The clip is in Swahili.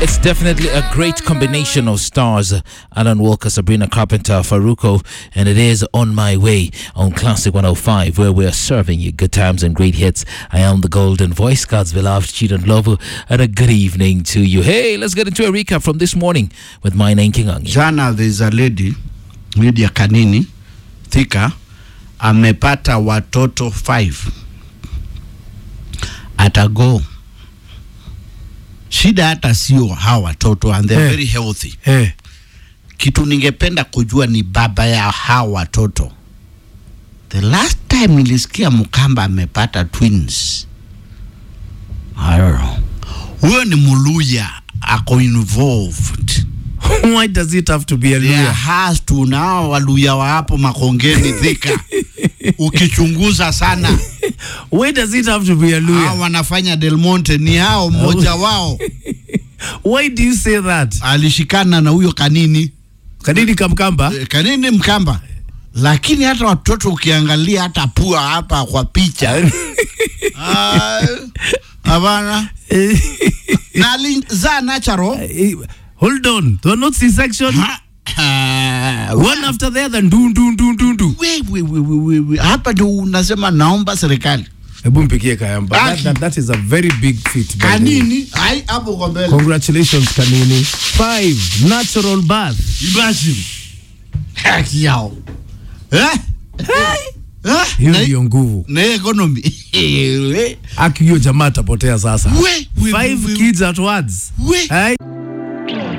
It's definitely a great combination of stars. Alan Walker, Sabrina Carpenter, Faruko, and it is On My Way on Classic 105, where we're serving you good times and great hits. I am the Golden Voice, God's beloved student lover, and a good evening to you. Hey, let's get into a recap from this morning with my name, King Angi. Jana, there's a lady, Lydia Kanini, Thika, amepata watoto 5. Atago. Shida hata sio hawa watoto, and they're very healthy. Kitu ningependa kujua ni baba ya hawa watoto. The last time nilisikia Mkamba amepata twins, I don't know. Huyo ni Muluya ako involved. Why does it have to be a Luya? There has to now Waluya wa hapo Makongeni Thika. Ukichunguza sana. Why does it have to be a Luya? Hao wanafanya Del Monte ni hao mmoja wao. Why do you say that? Alishikana na huyo Kanini. Kanini Kamkamba? Kanini Mkamba. Lakini hata watoto ukiangalia hata pua hapa kwa picha. Abana. Na za natural. Hold on. They're not C-section. One after the other. Do. We. Hapa ndio unasema naomba serikali. Hebu mpigie Kayamba. That is a very big feat. Kanini, ai hapo kwa mbele. Congratulations Kanini. 5 natural birth. Imagine. Haki yao. Hiyo ndio nguvu. Na economy. Akiyo jamaa tapotea sasa. 5 kids at once.